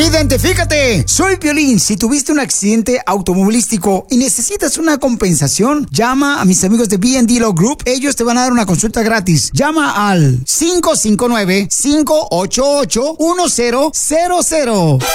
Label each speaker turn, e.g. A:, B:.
A: Identifícate, soy Piolín. Si tuviste un accidente automovilístico y necesitas una compensación, llama a mis amigos de B&D Law Group. Ellos te van a dar una consulta gratis. Llama al 559-588-1000.